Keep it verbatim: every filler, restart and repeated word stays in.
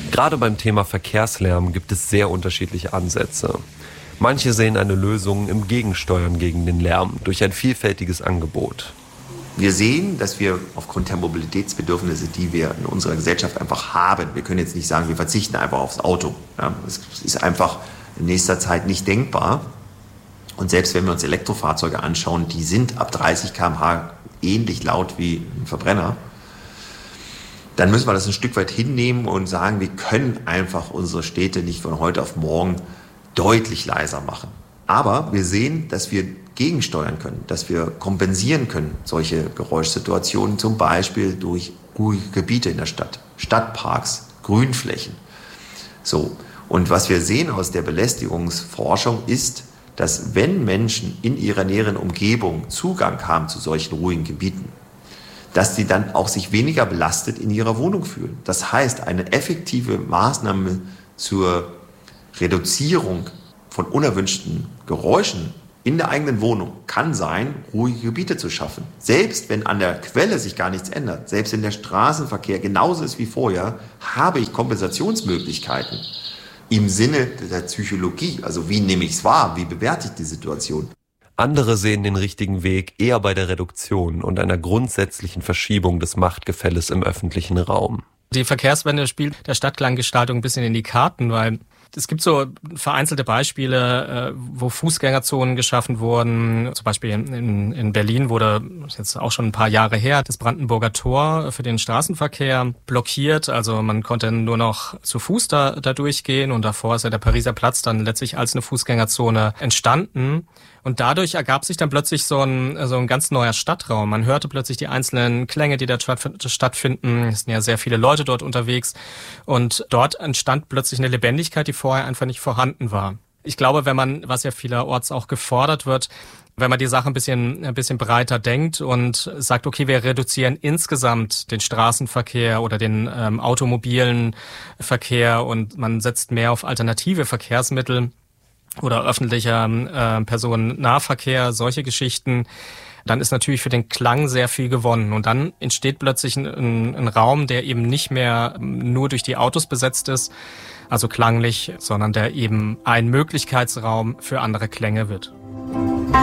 Gerade beim Thema Verkehrslärm gibt es sehr unterschiedliche Ansätze. Manche sehen eine Lösung im Gegensteuern gegen den Lärm durch ein vielfältiges Angebot. Wir sehen, dass wir aufgrund der Mobilitätsbedürfnisse, die wir in unserer Gesellschaft einfach haben, wir können jetzt nicht sagen, wir verzichten einfach aufs Auto. Ja, das ist einfach in nächster Zeit nicht denkbar. Und selbst wenn wir uns Elektrofahrzeuge anschauen, die sind ab dreißig Kilometer pro Stunde ähnlich laut wie ein Verbrenner. Dann müssen wir das ein Stück weit hinnehmen und sagen, wir können einfach unsere Städte nicht von heute auf morgen deutlich leiser machen. Aber wir sehen, dass wir gegensteuern können, dass wir kompensieren können, solche Geräuschsituationen, zum Beispiel durch ruhige Gebiete in der Stadt, Stadtparks, Grünflächen. So. Und was wir sehen aus der Belästigungsforschung ist, dass wenn Menschen in ihrer näheren Umgebung Zugang haben zu solchen ruhigen Gebieten, dass sie dann auch sich weniger belastet in ihrer Wohnung fühlen. Das heißt, eine effektive Maßnahme zur Reduzierung von unerwünschten Geräuschen in der eigenen Wohnung kann sein, ruhige Gebiete zu schaffen. Selbst wenn an der Quelle sich gar nichts ändert, selbst wenn der Straßenverkehr genauso ist wie vorher, habe ich Kompensationsmöglichkeiten im Sinne der Psychologie. Also wie nehme ich es wahr, wie bewerte ich die Situation? Andere sehen den richtigen Weg eher bei der Reduktion und einer grundsätzlichen Verschiebung des Machtgefälles im öffentlichen Raum. Die Verkehrswende spielt der Stadtklanggestaltung ein bisschen in die Karten, weil es gibt so vereinzelte Beispiele, wo Fußgängerzonen geschaffen wurden. Zum Beispiel in, in Berlin wurde, das ist jetzt auch schon ein paar Jahre her, das Brandenburger Tor für den Straßenverkehr blockiert. Also man konnte nur noch zu Fuß da, da durchgehen und davor ist ja der Pariser Platz dann letztlich als eine Fußgängerzone entstanden. Und dadurch ergab sich dann plötzlich so ein, so ein ganz neuer Stadtraum. Man hörte plötzlich die einzelnen Klänge, die da stattfinden. Es sind ja sehr viele Leute dort unterwegs. Und dort entstand plötzlich eine Lebendigkeit, die vorher einfach nicht vorhanden war. Ich glaube, wenn man, was ja vielerorts auch gefordert wird, wenn man die Sache ein bisschen, ein bisschen breiter denkt und sagt, okay, wir reduzieren insgesamt den Straßenverkehr oder den ähm, automobilen Verkehr und man setzt mehr auf alternative Verkehrsmittel, oder öffentlicher äh, Personennahverkehr, solche Geschichten, dann ist natürlich für den Klang sehr viel gewonnen. Und dann entsteht plötzlich ein, ein, ein Raum, der eben nicht mehr nur durch die Autos besetzt ist, also klanglich, sondern der eben ein Möglichkeitsraum für andere Klänge wird.